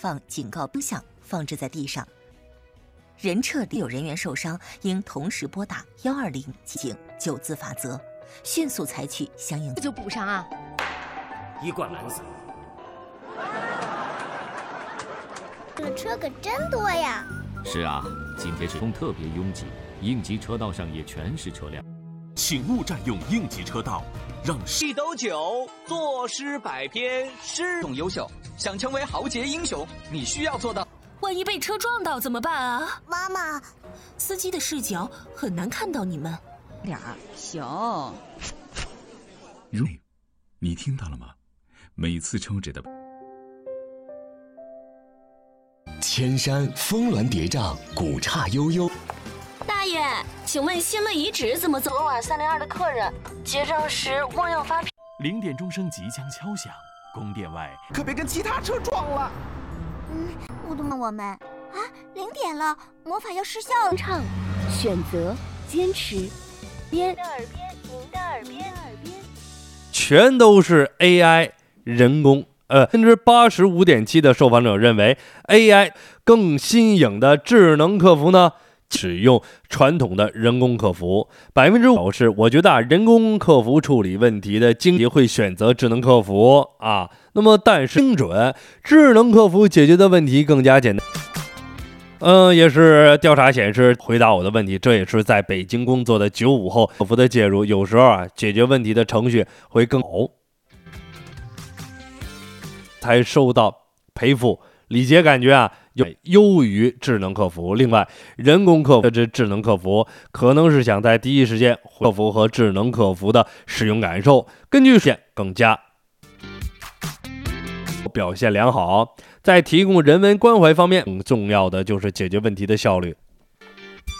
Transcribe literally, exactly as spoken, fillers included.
放警告灯像放置在地上。人撤离有人员受伤，应同时拨打一二零进行救资法则，迅速采取相应。 这就补上啊！ 一罐蓝色。 这车可真多呀！ 是啊，今天是特别拥挤，应急车道上也全是车辆。 请勿占用应急车道，让一斗酒，作诗百篇，诗种优秀。想成为豪杰英雄，你需要做到。 万一被车撞到怎么办啊？ 妈妈， 司机的视角很难看到你们。 点儿行。 哟，你听到了吗？每次抽纸的。 千山峰峦叠嶂，古刹悠悠。 大爷，请问新乐遗址怎么走？昨晚三零二的客人结账时忘要发票。 零点钟声即将敲响，宫殿外可别跟其他车撞了。 嗯，我都问我们啊，零点了，魔法要失效了。 唱，选择，坚持，边的耳边，您的耳边，耳边， 全都是 A I 人工。呃，百分之八十五点七的受访者认为 A I 更新颖的智能客服呢，使用传统的人工客服。百分之五表示，我觉得啊，人工客服处理问题的经理会选择智能客服啊。那么，但是精准，智能客服解决的问题更加简单。嗯、呃，也是调查显示，回答我的问题，这也是在北京工作的九五后客服的介入，有时候啊，解决问题的程序会更好。才收到赔付，李杰感觉啊优于智能客服。另外，人工客服之智能客服可能是想在第一时间客服和智能客服的使用感受，根据实践更加表现良好。在提供人文关怀方面，更重要的就是解决问题的效率。